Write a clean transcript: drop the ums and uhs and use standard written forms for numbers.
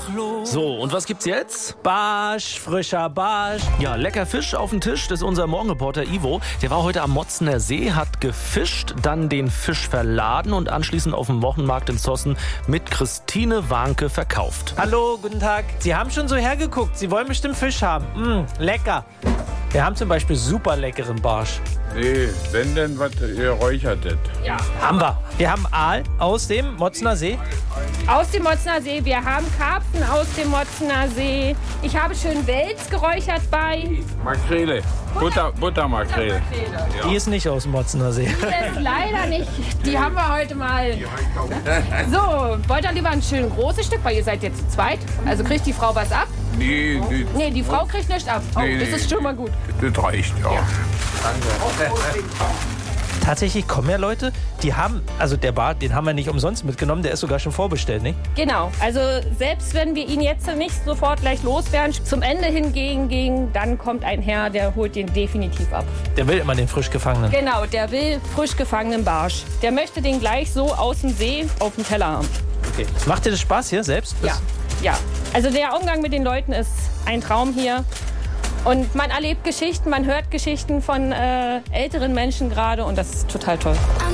So, und was gibt's jetzt? Barsch, frischer Barsch. Ja, lecker Fisch auf dem Tisch. Das ist unser Morgenreporter Ivo. Der war heute am Motzner See, hat gefischt, dann den Fisch verladen und anschließend auf dem Wochenmarkt in Zossen mit Christine Warnke verkauft. Hallo, guten Tag. Sie haben schon so hergeguckt. Sie wollen bestimmt Fisch haben. Lecker. Wir haben zum Beispiel super leckeren Barsch. Nee, wenn denn was geräuchertes. Ja. Haben wir. Wir haben Aal aus dem Motzner See. Aus dem Motzner See. Wir haben Karpfen aus dem Motzner See. Ich habe schön Wels geräuchert bei. Makrele. Buttermakrele. Die ist nicht aus dem Motzner See. Die ist leider nicht. Die haben wir heute mal. So, wollt ihr lieber ein schön großes Stück, weil ihr seid jetzt zu zweit. Also kriegt die Frau was ab? Nee, Nee, die Frau kriegt nichts ab. Oh, Nee, das ist schon mal gut. das reicht, ja. Tatsächlich kommen ja Leute, die haben, also der Bart, den haben wir nicht umsonst mitgenommen, der ist sogar schon vorbestellt, nicht? Genau, also selbst wenn wir ihn jetzt nicht sofort gleich loswerden, zum Ende hingegen, dann kommt ein Herr, der holt den definitiv ab. Der will immer den frisch gefangenen. Genau, der will frisch gefangenen Barsch. Der möchte den gleich so aus dem See auf dem Teller haben. Okay. Macht dir das Spaß hier selbst? Ja. Also der Umgang mit den Leuten ist ein Traum hier. Und man erlebt Geschichten, man hört Geschichten von älteren Menschen gerade und das ist total toll.